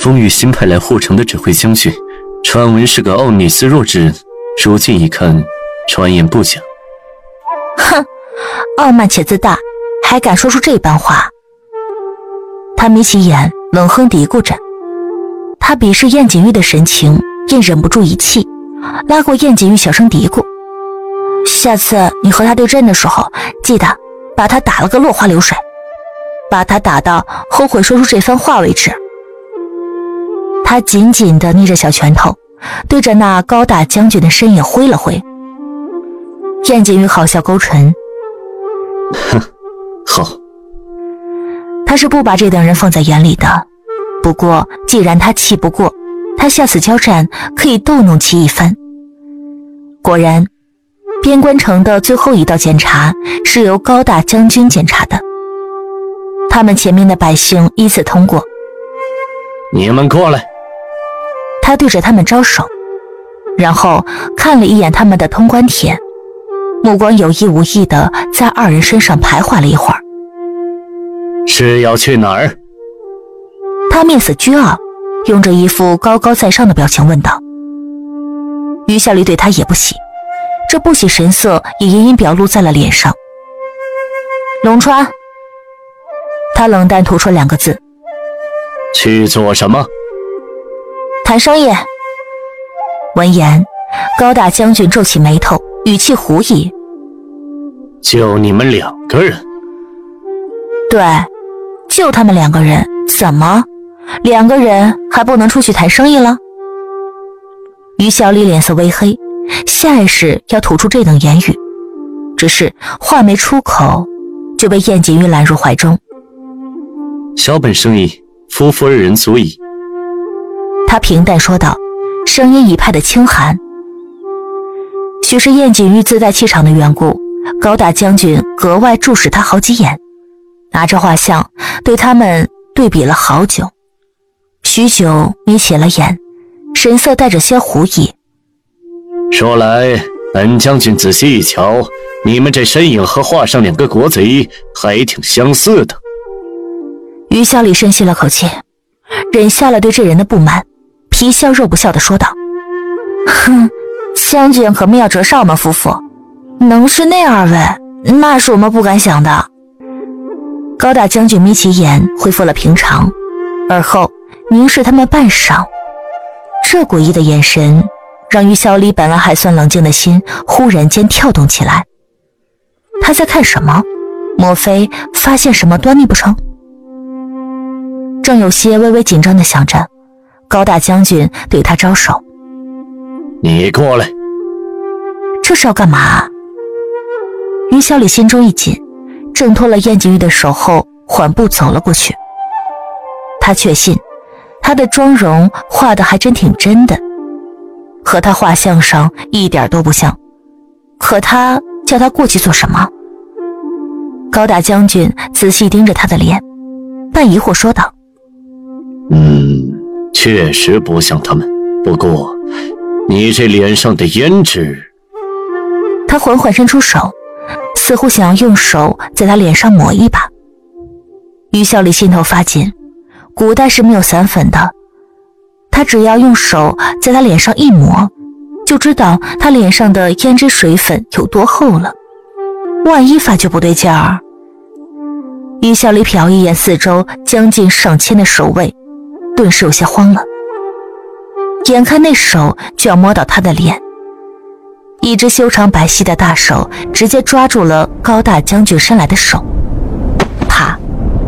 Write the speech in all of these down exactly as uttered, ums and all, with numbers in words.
风域新派来护城的指挥将军，传闻是个奥尼斯弱之人，如今一看，传言不假。 哼，傲慢且自大，还敢说出这般话。他眯起眼，冷哼嘀咕着。他鄙视燕锦玉的神情，便忍不住一气，拉过燕锦玉小声嘀咕：下次你和他对阵的时候，记得把他打了个落花流水，把他打到后悔说出这番话为止。他紧紧地捏着小拳头，对着那高大将军的身影挥了挥。燕锦玉好笑勾唇： 哼，好。 他是不把这等人放在眼里的，不过既然他气不过，他下次交战可以逗弄其一番。果然，边关城的最后一道检查是由高大将军检查的，他们前面的百姓依次通过。 你们过来。 他对着他们招手，然后看了一眼他们的通关帖，目光有意无意地在二人身上徘徊了一会儿。 是要去哪儿？ 他面色倨傲，用着一副高高在上的表情问道。于小丽对他也不喜，这不喜神色也隐隐表露在了脸上。龙川。他冷淡吐出两个字。 去做什么？ 谈生意。闻言，高大将军皱起眉头，语气狐疑。 就你们两个人？ 对，就他们两个人，怎么？两个人还不能出去谈生意了？于小丽脸色微黑，下意识要吐出这等言语，只是话没出口，就被燕锦玉揽入怀中。 小本生意，夫妇二人足矣。 他平淡说道，声音一派的清寒。许是燕锦玉自带气场的缘故，高大将军格外注视他好几眼，拿着画像对他们对比了好久，许久眯起了眼，神色带着些狐疑。 说来，本将军仔细一瞧，你们这身影和画上两个国贼还挺相似的。 于小李深吸了口气，忍下了对这人的不满，皮笑肉不笑地说道：哼，将军可妙折少门夫妇，能是那二位，那是我们不敢想的。高大将军眯起眼，恢复了平常，而后凝视他们半晌。这诡异的眼神让于小李本来还算冷静的心忽然间跳动起来。他在看什么？莫非发现什么端倪不成？正有些微微紧张地想着，高大将军对他招手： 你过来。 这是要干嘛？于小李心中一紧，挣脱了燕锦玉的手后缓步走了过去。他确信他的妆容画得还真挺真的，和他画像上一点都不像，可他叫他过去做什么？高大将军仔细盯着他的脸，半疑惑说道： 嗯，确实不像他们，不过你这脸上的胭脂…… 他缓缓伸出手，似乎想要用手在他脸上抹一把。于小李心头发紧，古代是没有散粉的，他只要用手在他脸上一抹，就知道他脸上的胭脂水粉有多厚了。万一发觉不对劲儿……于小李瞟一眼四周将近上千的守卫，顿时有些慌了。眼看那手就要摸到他的脸，一只修长白皙的大手直接抓住了高大将军伸来的手。啪！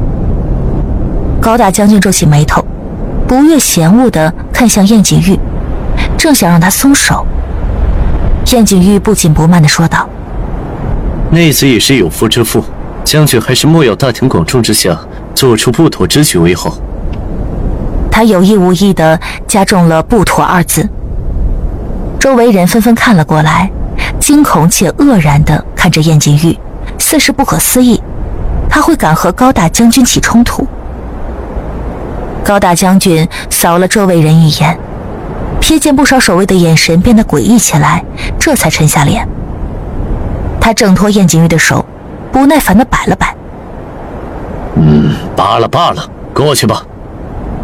高大将军皱起眉头，不悦嫌恶地看向燕锦玉，正想让他松手，燕锦玉不紧不慢地说道： 内子也是有夫之妇，将军还是莫要大庭广众之下做出不妥之举为好。 他有意无意地加重了不妥二字。周围人纷纷看了过来，惊恐且愕然地看着燕锦玉，似是不可思议，他会敢和高大将军起冲突。高大将军扫了周围人一眼，瞥见不少守卫的眼神变得诡异起来，这才沉下脸。他挣脱燕锦玉的手，不耐烦地摆了摆： 嗯，罢了罢了，过去吧。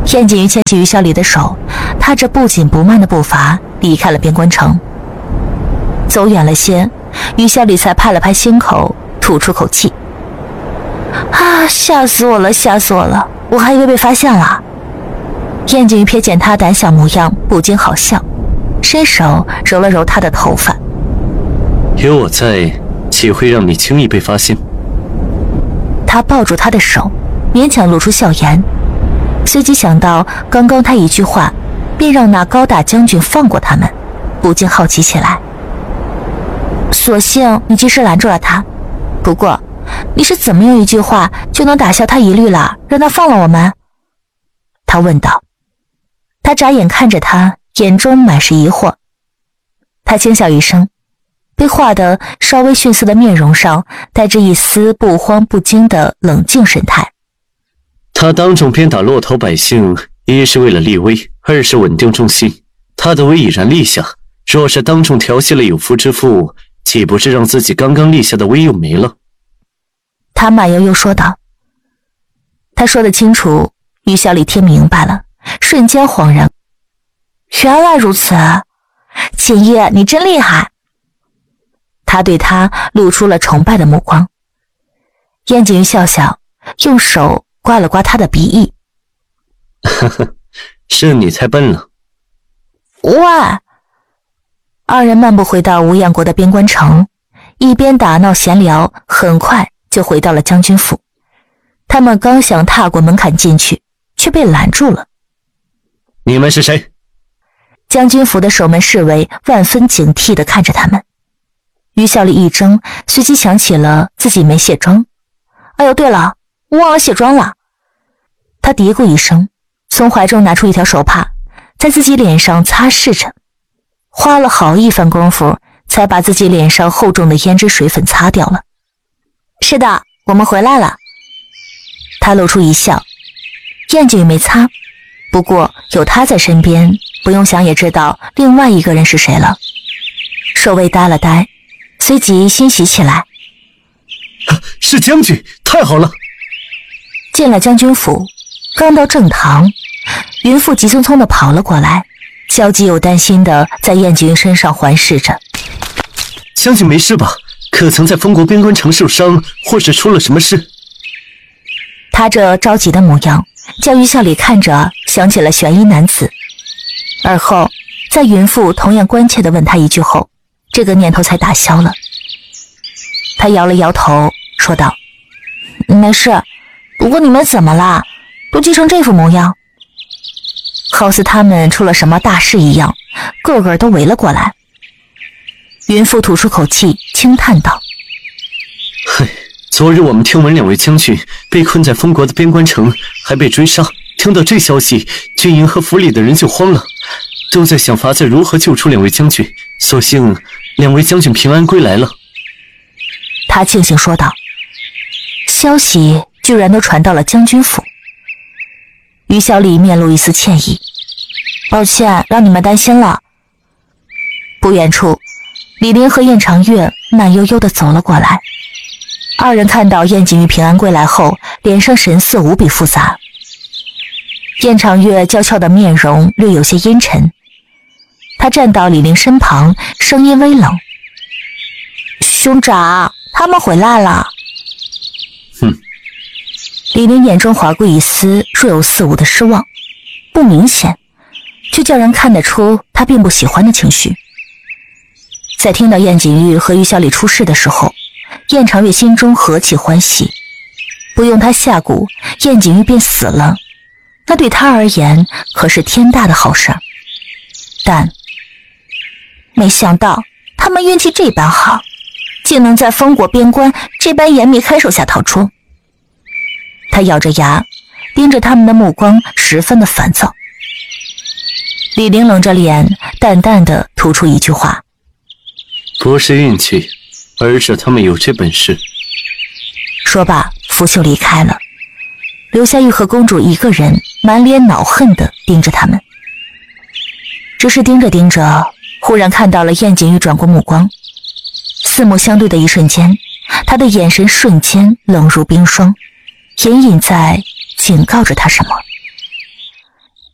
燕景瑜牵起于小李的手，踏着不紧不慢的步伐离开了边关城。走远了些，于小李才拍了拍心口，吐出口气：啊，吓死我了，吓死我了，我还以为被发现了。燕景瑜瞥见他胆小模样，不禁好笑，伸手揉了揉他的头发： 有我在，岂会让你轻易被发现？ 他抱住他的手，勉强露出笑颜，随即想到刚刚他一句话便让那高大将军放过他们，不禁好奇起来。所幸你及时拦住了他，不过你是怎么用一句话就能打消他疑虑了，让他放了我们？他问道。他眨眼看着他，眼中满是疑惑。他轻笑一声，被画得稍微逊色的面容上带着一丝不慌不惊的冷静神态。 他当众鞭打骆头百姓，一是为了立威，二是稳定众心。他的威已然立下，若是当众调戏了有夫之妇，岂不是让自己刚刚立下的威又没了？ 他慢悠悠说道。他说得清楚，于小李听明白了，瞬间恍然，原来如此，锦衣你真厉害。他对他露出了崇拜的目光。燕景瑜笑笑，用手刮了刮他的鼻翼。 呵呵，是你太笨了。 喂！二人漫步回到无恙国的边关城，一边打闹闲聊，很快就回到了将军府。他们刚想踏过门槛进去，却被拦住了。 你们是谁？ 将军府的守门侍卫万分警惕地看着他们。于小李一怔，随即想起了自己没卸妆。哎呦，对了，忘了卸妆了。他嘀咕一声，从怀中拿出一条手帕，在自己脸上擦拭着，花了好一番功夫，才把自己脸上厚重的胭脂水粉擦掉了。是的，我们回来了。他露出一笑。燕景瑜没擦，不过有他在身边，不用想也知道另外一个人是谁了。守卫呆了呆，随即欣喜起来。 是将军，太好了！ 进了将军府，刚到正堂，云父急匆匆地跑了过来，焦急又担心地在燕景瑜身上环视着。 将军没事吧？可曾在封国边关城受伤，或是出了什么事？ 他这着急的模样，叫于小李看着想起了悬疑男子。而后在云父同样关切地问他一句后，这个念头才打消了。他摇了摇头说道：没事，不过你们怎么啦？都急成这副模样。好似他们出了什么大事一样，个个都围了过来。云父吐出口气轻叹道： 嘿，昨日我们听闻两位将军被困在封国的边关城，还被追杀，听到这消息，军营和府里的人就慌了，都在想法子如何救出两位将军，所幸两位将军平安归来了。 他庆幸说道。消息居然都传到了将军府。于小李面露一丝歉意：抱歉让你们担心了。不远处，李林和燕长月慢悠悠地走了过来。二人看到燕景瑜平安归来后，脸上神色无比复杂。燕长月娇俏的面容略有些阴沉，他站到李林身旁，声音微冷：兄长，他们回来了。 哼。 李林眼中划过一丝若有似无的失望，不明显，却叫人看得出他并不喜欢的情绪。在听到燕景瑜和于小李出事的时候，燕长月心中何其欢喜，不用他下蛊，燕景瑜便死了，那对他而言可是天大的好事。但没想到他们运气这般好，竟能在封国边关这般严密看守下逃出。他咬着牙，盯着他们的目光十分的烦躁。李玲冷着脸，淡淡的吐出一句话： 不是运气，而是他们有这本事。 说罢拂袖离开了，留下玉和公主一个人满脸恼恨地盯着他们。只是盯着盯着，忽然看到了燕景瑜转过目光，四目相对的一瞬间，他的眼神瞬间冷如冰霜，隐隐在警告着他什么。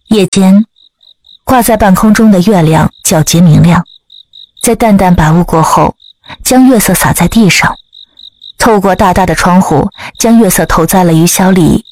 夜间，挂在半空中的月亮皎洁明亮，在淡淡白雾过后，将月色洒在地上，透过大大的窗户，将月色投在了于小李